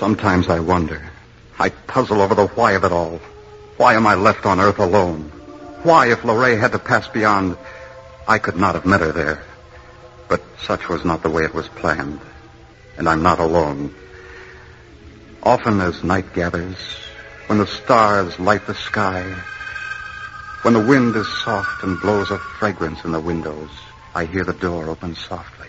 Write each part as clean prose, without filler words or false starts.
Sometimes I wonder. I puzzle over the why of it all. Why am I left on Earth alone? Why, if Lorraine had to pass beyond, I could not have met her there. But such was not the way it was planned. And I'm not alone. Often as night gathers, when the stars light the sky, when the wind is soft and blows a fragrance in the windows, I hear the door open softly.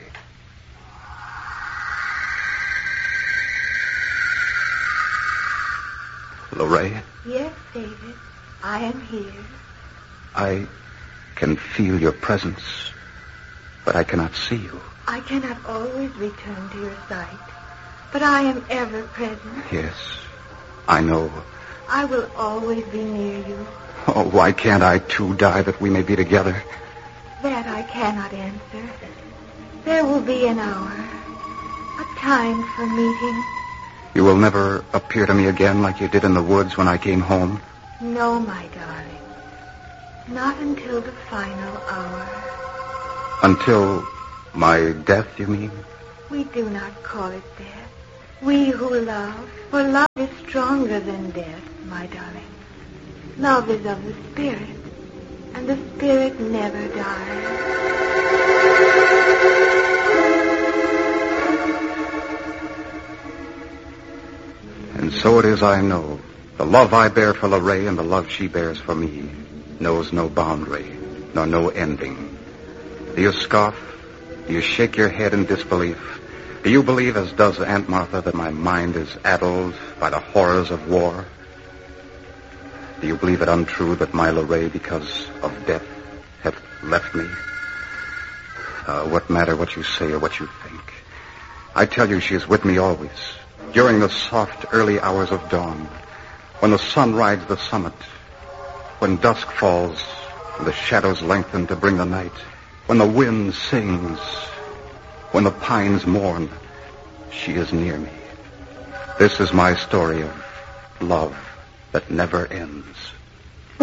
Lorraine? Yes, David. I am here. I can feel your presence, but I cannot see you. I cannot always return to your sight, but I am ever present. Yes, I know. I will always be near you. Oh, why can't I too die that we may be together? That I cannot answer. There will be an hour, a time for meeting. You will never appear to me again like you did in the woods when I came home? No, my darling. Not until the final hour. Until my death, you mean? We do not call it death. We who love, for love is stronger than death, my darling. Love is of the spirit, and the spirit never dies. And so it is I know. The love I bear for Lorraine and the love she bears for me knows no boundary, nor no ending. Do you scoff? Do you shake your head in disbelief? Do you believe, as does Aunt Martha, that my mind is addled by the horrors of war? Do you believe it untrue that my Lorraine, because of death, hath left me? What matter what you say or what you think? I tell you she is with me always, during the soft early hours of dawn, when the sun rides the summit, when dusk falls and the shadows lengthen to bring the night, when the wind sings, when the pines mourn, she is near me. This is my story of love that never ends.